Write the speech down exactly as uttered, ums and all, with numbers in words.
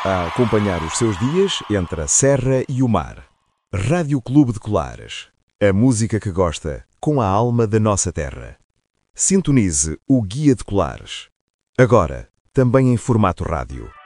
a acompanhar os seus dias entre a serra e o mar. Rádio Clube de Colares. A música que gosta, com a alma da nossa terra. Sintonize o Guia de Colares. Agora, também em formato rádio.